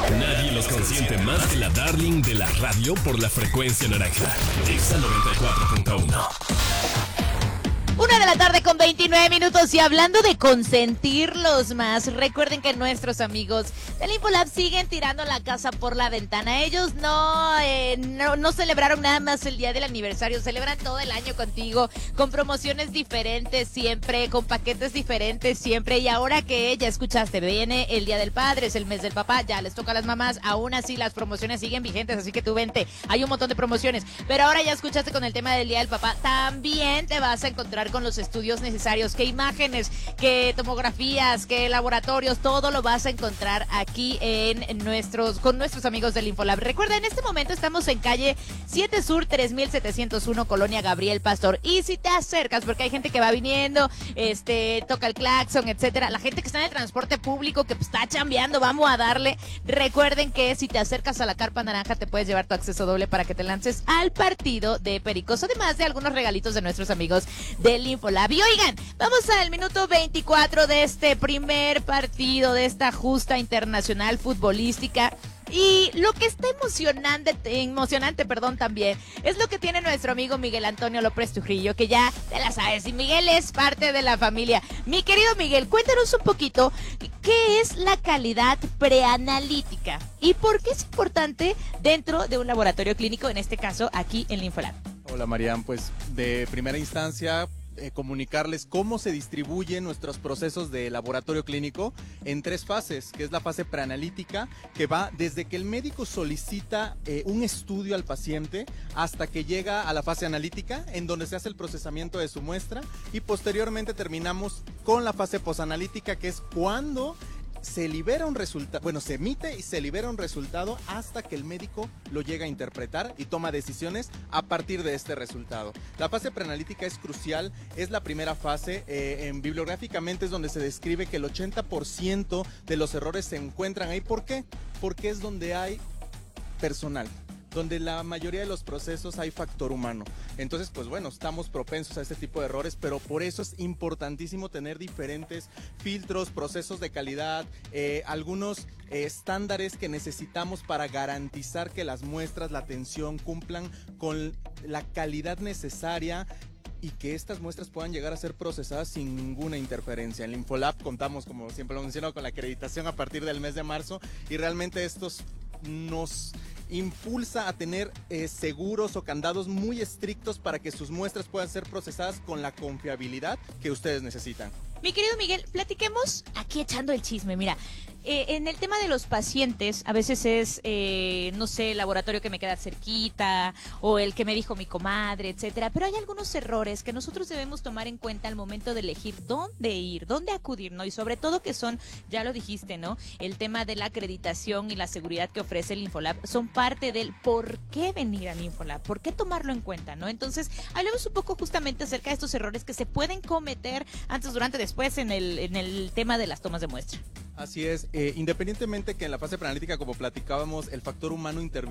Nadie los consiente más que la darling de la radio por la frecuencia naranja. Exa 94.1. 1:00 con 29 minutos y hablando de consentirlos más, recuerden que nuestros amigos del Infolab siguen tirando la casa por la ventana. Ellos no celebraron nada más el día del aniversario, celebran todo el año contigo, con promociones diferentes siempre, con paquetes diferentes siempre. Y ahora que ya escuchaste, viene el Día del Padre, es el mes del papá, ya les toca a las mamás, aún así las promociones siguen vigentes, así que tú vente, hay un montón de promociones. Pero ahora ya escuchaste con el tema del Día del Papá, también te vas a encontrar con los estudios necesarios, que imágenes, que tomografías, que laboratorios, todo lo vas a encontrar aquí con nuestros amigos del Infolab. Recuerda, en este momento estamos en calle 7 Sur 3701, Colonia Gabriel Pastor. Y si te acercas, porque hay gente que va viniendo, toca el claxon, etcétera, la gente que está en el transporte público, que está chambeando, vamos a darle. Recuerden que si te acercas a la Carpa Naranja, te puedes llevar tu acceso doble para que te lances al partido de Pericos, además de algunos regalitos de nuestros amigos del Infolab. Y oigan, vamos al minuto 24 de este primer partido de esta justa internacional futbolística. Y lo que está emocionante también, es lo que tiene nuestro amigo Miguel Antonio López Trujillo, que ya te la sabes, y Miguel es parte de la familia. Mi querido Miguel, cuéntanos un poquito qué es la calidad preanalítica y por qué es importante dentro de un laboratorio clínico, en este caso aquí en el Infolab. Hola Marian, pues de primera instancia comunicarles cómo se distribuyen nuestros procesos de laboratorio clínico en 3 fases, que es la fase preanalítica, que va desde que el médico solicita un estudio al paciente hasta que llega a la fase analítica, en donde se hace el procesamiento de su muestra, y posteriormente terminamos con la fase posanalítica, que es cuando se libera un resultado, se emite y se libera un resultado hasta que el médico lo llega a interpretar y toma decisiones a partir de este resultado. La fase preanalítica es crucial, es la primera fase, bibliográficamente es donde se describe que el 80% de los errores se encuentran ahí. ¿Por qué? Porque es donde hay personal, donde la mayoría de los procesos hay factor humano. Entonces, estamos propensos a este tipo de errores, pero por eso es importantísimo tener diferentes filtros, procesos de calidad, algunos estándares que necesitamos para garantizar que las muestras, la atención, cumplan con la calidad necesaria y que estas muestras puedan llegar a ser procesadas sin ninguna interferencia. En el Infolab contamos, como siempre lo menciono, con la acreditación a partir del mes de marzo, y realmente estos nos impulsa a tener seguros o candados muy estrictos para que sus muestras puedan ser procesadas con la confiabilidad que ustedes necesitan. Mi querido Miguel, platiquemos aquí echando el chisme. Mira, en el tema de los pacientes, a veces es, el laboratorio que me queda cerquita, o el que me dijo mi comadre, etcétera. Pero hay algunos errores que nosotros debemos tomar en cuenta al momento de elegir dónde ir, dónde acudir, ¿no? Y sobre todo que son, ya lo dijiste, ¿no? El tema de la acreditación y la seguridad que ofrece el Infolab son parte del por qué venir al Infolab, por qué tomarlo en cuenta, ¿no? Entonces, hablemos un poco justamente acerca de estos errores que se pueden cometer antes, durante, después en el tema de las tomas de muestra. Así es, independientemente que en la fase preanalítica, como platicábamos, el factor humano interviene